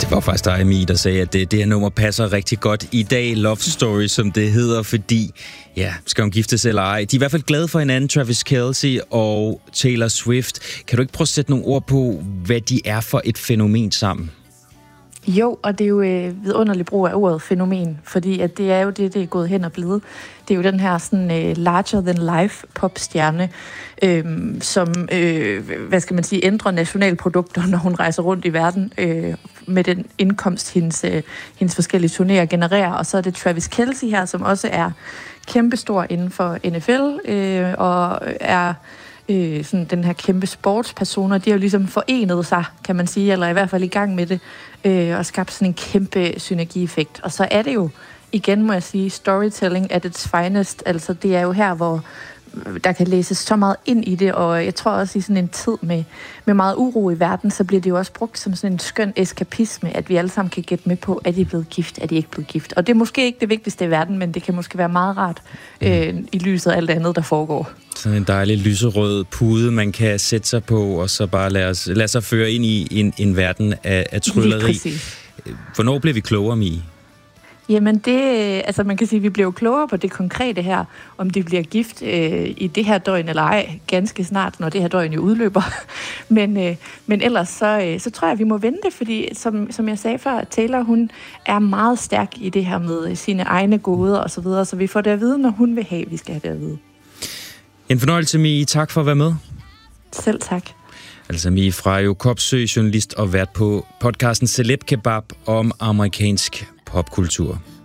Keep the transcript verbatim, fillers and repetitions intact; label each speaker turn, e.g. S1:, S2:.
S1: Det var faktisk dig, Mie, der sagde, at det, det her nummer passer rigtig godt i dag. Love Story, som det hedder, fordi, ja, skal hun giftes eller ej? De er i hvert fald glade for hinanden, Travis Kelce og Taylor Swift. Kan du ikke prøve at sætte nogle ord på, hvad de er for et fænomen sammen?
S2: Jo, og det er jo øh, vidunderlig brug af ordet fænomen, fordi at det er jo det, det er gået hen og blevet. Det er jo den her sådan øh, larger-than-life popstjerne, øh, som, øh, hvad skal man sige, ændrer nationalprodukter, når hun rejser rundt i verden øh, med den indkomst, hendes, øh, hendes forskellige turnéer genererer. Og så er det Travis Kelce her, som også er kæmpestor inden for N F L øh, og er øh, sådan den her kæmpe sportspersoner. De har jo ligesom forenet sig, kan man sige, eller i hvert fald i gang med det, øh, og skabt sådan en kæmpe synergieffekt. Og så er det jo, igen må jeg sige, storytelling at its finest. Altså det er jo her, hvor der kan læses så meget ind i det, og jeg tror også i sådan en tid med, med meget uro i verden, så bliver det jo også brugt som sådan en skøn eskapisme, at vi alle sammen kan gætte med på, at de er blevet gift, er de ikke blevet gift. Og det er måske ikke det vigtigste i verden, men det kan måske være meget rart øh, i lyset af alt det andet, der foregår. Sådan
S1: en dejlig lyserød pude, man kan sætte sig på, og så bare lade, os, lade sig føre ind i en, en verden af, af trylleri. Hvornår bliver vi klogere, Mie?
S2: Jamen det, altså man kan sige, at vi bliver jo klogere på det konkrete her, om de bliver gift øh, i det her døgn eller ej, ganske snart, når det her døgn jo udløber. men, øh, men ellers så, øh, så tror jeg, at vi må vente, fordi som, som jeg sagde før, Taylor, hun er meget stærk i det her med sine egne goder og så videre, så vi får det at vide, når hun vil have, vi skal have det at vide.
S1: En fornøjelse, Mie. Tak for at være med.
S2: Selv tak.
S1: Altså Mie Freyjo, Kopsø, journalist og vært på podcasten Celeb Kebab om amerikansk popkultur.